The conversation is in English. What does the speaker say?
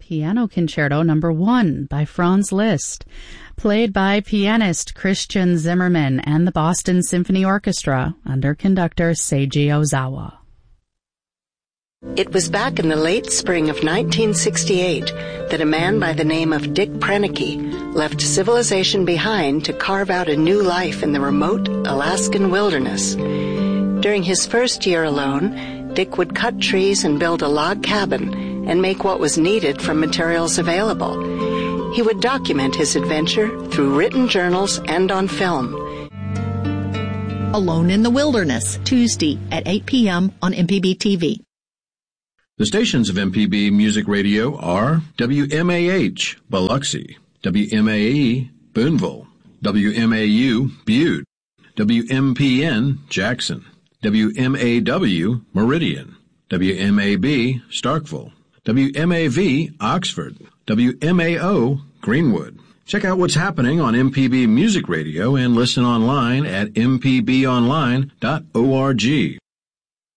Piano Concerto No. 1 by Franz Liszt, played by pianist Christian Zimmermann and the Boston Symphony Orchestra under conductor Seiji Ozawa. It was back in the late spring of 1968 that a man by the name of Dick Proenneke left civilization behind to carve out a new life in the remote Alaskan wilderness. During his first year alone, Dick would cut trees and build a log cabin and make what was needed from materials available. He would document his adventure through written journals and on film. Alone in the Wilderness, Tuesday at 8 p.m. on MPB TV. The stations of MPB Music Radio are WMAH, Biloxi, WMAE, Boonville, WMAU, Butte, WMPN, Jackson, WMAW, Meridian, WMAB, Starkville, WMAV, Oxford, WMAO, Greenwood. Check out what's happening on MPB Music Radio and listen online at mpbonline.org.